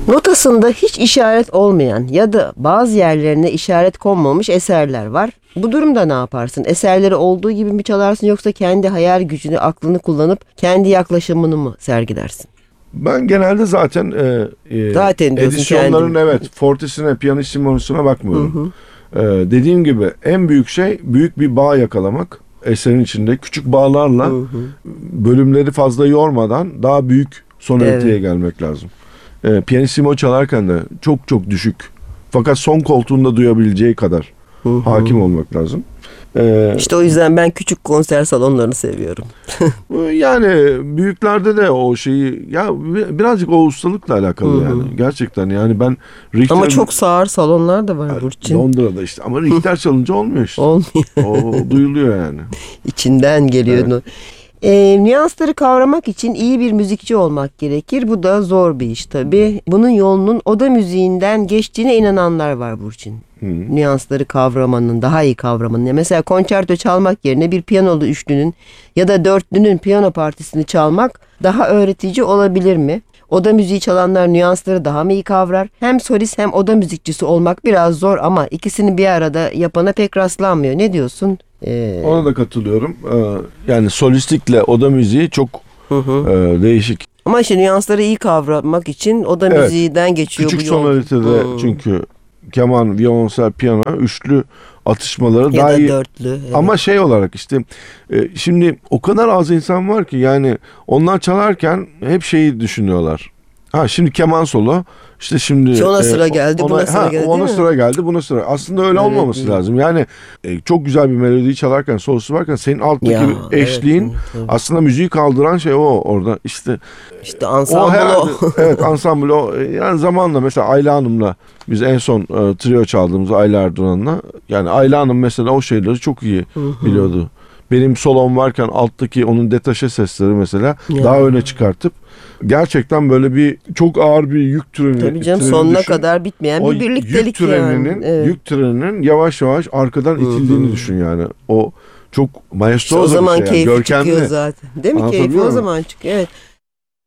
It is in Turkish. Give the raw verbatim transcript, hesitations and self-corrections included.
Notasında hiç işaret olmayan ya da bazı yerlerine işaret konmamış eserler var. Bu durumda ne yaparsın? Eserleri olduğu gibi mi çalarsın yoksa kendi hayal gücünü, aklını kullanıp kendi yaklaşımını mı sergilersin? Ben genelde zaten e, e, Zaten diyorsun edisyonların kendin. evet fortisine, pianissimosuna bakmıyorum. Hı hı. E, dediğim gibi en büyük şey büyük bir bağ yakalamak. Eserin içinde küçük bağlarla hı hı. bölümleri fazla yormadan daha büyük sonoriteye evet. gelmek lazım. E, pianissimo çalarken de çok çok düşük fakat son koltuğunda duyabileceği kadar hı hı. hakim olmak lazım. Ee, işte o yüzden ben küçük konser salonlarını seviyorum. Yani büyüklerde de o şeyi ya birazcık o ustalıkla alakalı Hı-hı. yani. Gerçekten yani ben Richter, ama çok sağır salonlar da var yani, Burçin. Londra'da işte ama Richter çalınca olmuyor işte. Olmuyor. O duyuluyor yani. İçinden geliyor. Evet. E, nüansları kavramak için iyi bir müzikçi olmak gerekir. Bu da zor bir iş tabii. Bunun yolunun oda müziğinden geçtiğine inananlar var Burçin. Hmm. Nüansları kavramanın, daha iyi kavramanın. Mesela konçerto çalmak yerine bir piyanolu üçlünün ya da dörtlünün piyano partisini çalmak daha öğretici olabilir mi? Oda müziği çalanlar nüansları daha mı iyi kavrar? Hem solist hem oda müzikçisi olmak biraz zor ama ikisini bir arada yapana pek rastlanmıyor. Ne diyorsun? Ee... Ona da katılıyorum. Ee, yani solistlikle oda müziği çok hı hı. E, değişik. Ama işte nüansları iyi kavramak için oda evet. müziğinden geçiyor Küçük bu yol. Küçük sonoritede hmm. çünkü keman, violonsel, piyano, üçlü atışmaları ya daha da iyi. dörtlü. Evet. Ama şey olarak işte e, şimdi o kadar az insan var ki yani onlar çalarken hep şeyi düşünüyorlar. Ha şimdi keman solo işte şimdi işte ona sıra geldi, ona, buna sıra ha, geldi. Ona sıra geldi, buna sıra. Aslında öyle evet, olmaması değil. lazım. Yani e, çok güzel bir melodiyi çalarken, solosu varken senin alttaki ya, eşliğin evet, evet. aslında müziği kaldıran şey o orada. İşte işte ansambl o. o. Evet, ansambl o. Yani zamanla mesela Ayla Hanım'la biz en son e, trio çaldığımız Ayla Erdoğan'la yani Ayla Hanım mesela o şeyleri çok iyi Hı-hı. biliyordu. Benim solom varken alttaki onun detaşe sesleri mesela ya. daha öne çıkartıp gerçekten böyle bir çok ağır bir yük treni. Tabii canım treni sonuna düşün. kadar bitmeyen o bir birliktelik yük treninin, yani. Evet. Yük treninin yavaş yavaş arkadan itildiğini Hı-hı. düşün yani. O çok maestroza işte o zaman bir şey. keyfi Yani. Görkemli. çıkıyor zaten. Değil mi? Keyfi o zaman çıkıyor. Evet.